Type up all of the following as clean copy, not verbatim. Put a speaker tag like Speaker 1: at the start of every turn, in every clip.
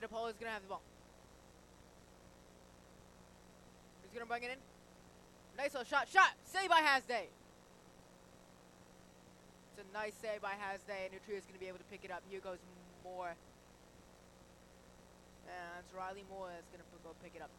Speaker 1: DePaul is going to have the ball. He's going to bring it in. Nice little shot. Save by Hasday. It's a nice save by Hasday, and Nutria is going to be able to pick it up. Here goes Moore. And it's Riley Moore that's going to go pick it up.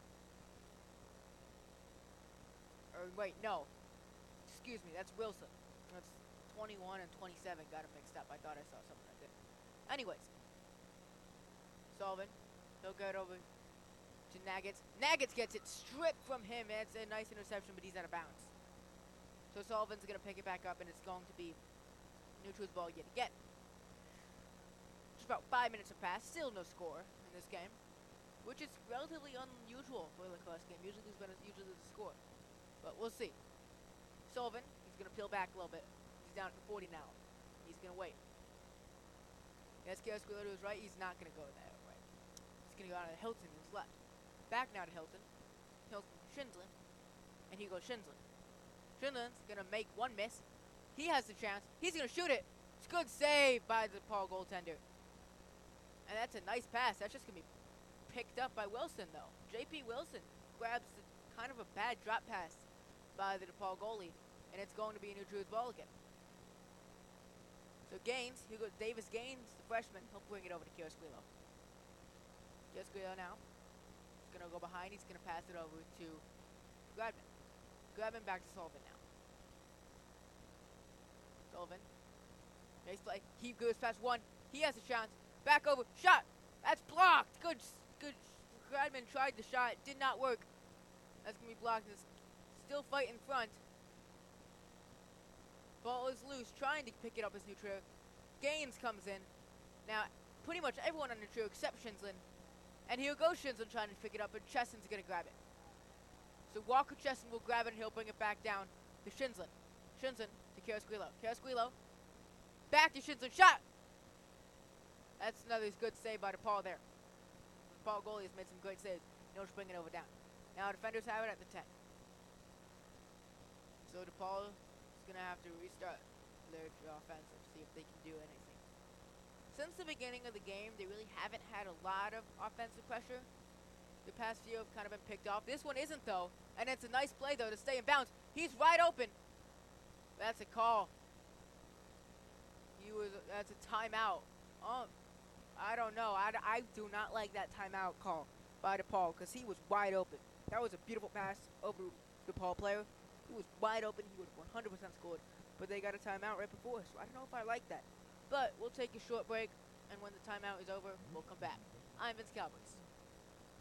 Speaker 1: Or wait, no. Excuse me, that's Wilson. That's 21 and 27. Got it mixed up. I thought I saw something like that. Anyways. Sullivan. He'll get over to Nuggets. Nuggets gets it stripped from him. It's a nice interception, but he's out of bounds. So Sullivan's going to pick it back up, and it's going to be Neutral's ball yet again. Just about 5 minutes have passed. Still no score in this game, which is relatively unusual for a lacrosse game. Usually there's a score. But we'll see. Sullivan, he's going to peel back a little bit. He's down to 40 now. He's going to wait. Yes, Kiosquillo to his right. He's not going to go that way. He's going to go out to Hilton to his left. Back now to Hilton. Schindlin. And he goes Schindlin. Schindlin's going to make one miss. He has the chance. He's going to shoot it. It's a good save by the DePaul goaltender. And that's a nice pass. That's just going to be picked up by Wilson, though. J.P. Wilson grabs kind of a bad drop pass by the DePaul goalie. And it's going to be New Drew's ball again. So Gaines, here goes Davis Gaines, the freshman. He'll bring it over to Kiosquillo. Kiosquillo now. He's going to go behind. He's going to pass it over to Gradman. Gradman back to Sullivan now. Sullivan. Nice play. He goes past one. He has a chance. Back over. Shot. That's blocked. Good. Gradman tried the shot. Did not work. That's going to be blocked. It's still fight in front. Ball is loose. Trying to pick it up as Nutria. Gaines comes in. Now, pretty much everyone on Nutria except Shinslin. And here goes Shinslin trying to pick it up, but Cheston's going to grab it. So Walker Cheston will grab it, and he'll bring it back down to Shinslin. Shinslin to Kiosquillo. Kiosquillo. Back to Shinslin. Shot! That's another good save by DePaul there. DePaul goalie has made some great saves. He'll just bring it over down. Now defenders have it at the 10. So DePaul is going to have to restart their offensive, see if they can do anything. Since the beginning of the game, they really haven't had a lot of offensive pressure. The past few have kind of been picked off. This one isn't, though. And it's a nice play, though, to stay in bounds. He's wide open. That's a call. That's a timeout. I don't know. I do not like that timeout call by DePaul because he was wide open. That was a beautiful pass over the DePaul player. He was wide open. He would have 100% scored. But they got a timeout right before, so I don't know if I like that. But we'll take a short break, and when the timeout is over, we'll come back. I'm Vince Cowboys.